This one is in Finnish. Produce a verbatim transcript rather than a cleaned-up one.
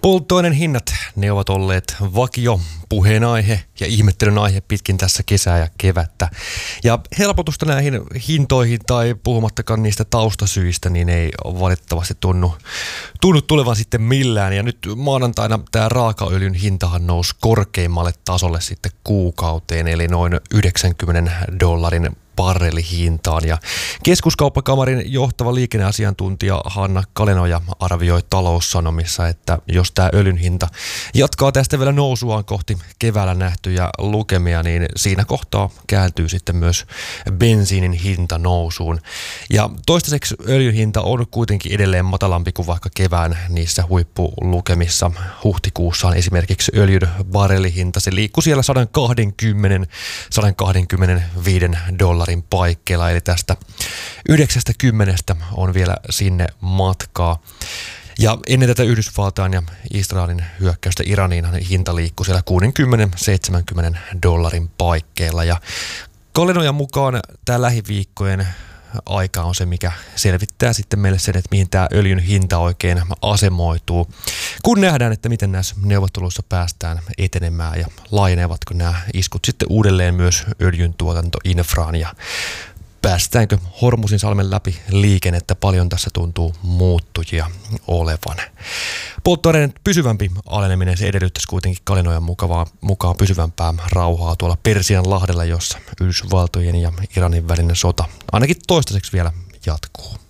Polttoaineen hinnat, ne ovat olleet vakio puheenaihe ja ihmettelyn aihe pitkin tässä kesää ja kevättä. Ja helpotusta näihin hintoihin tai puhumattakaan niistä taustasyistä, niin ei valitettavasti tunnu, tunnu tulevan sitten millään. Ja nyt maanantaina tämä raakaöljyn hintahan nousi korkeimmalle tasolle sitten kuukauteen, eli noin yhdeksänkymmenen dollarin barrelihintaan. Ja Keskuskauppakamarin johtava liikenneasiantuntija Hanna Kalenoja arvioi Taloussanomissa, että jos tämä öljyn hinta jatkaa tästä vielä nousuaan kohti keväällä nähtyjä lukemia, niin siinä kohtaa kääntyy sitten myös bensiinin hinta nousuun. Ja toistaiseksi öljyn hinta on kuitenkin edelleen matalampi kuin vaikka kevään niissä huippulukemissa. Huhtikuussa on esimerkiksi öljyn barrelihinta, se liikkui siellä sata kaksikymmentä sata kaksikymmentäviisi dollarin paikkeilla, eli tästä yhdeksänkymmentä on vielä sinne matkaa. Ja ennen tätä Yhdysvaltain ja Israelin hyökkäystä Iraniin hinta liikkui siellä kuusikymmentä seitsemänkymmentä dollarin paikkeilla. Ja Kalenojan mukaan tämä lähiviikkojen aika on se, mikä selvittää sitten meille sen, että mihin tämä öljyn hinta oikein asemoituu. Kun nähdään, että miten näissä neuvotteluissa päästään etenemään ja laajenevatko nämä iskut sitten uudelleen myös öljyn tuotantoinfraan ja päästäänkö Hormusin salmen läpi liikennettä, paljon tässä tuntuu muuttujia olevan. Polttoaineen pysyvämpi aleneminen, se edellyttäisi kuitenkin Kalenojan mukavaa, mukaan pysyvämpää rauhaa tuolla Persianlahdella, jossa Yhdysvaltojen ja Iranin välinen sota ainakin toistaiseksi vielä jatkuu.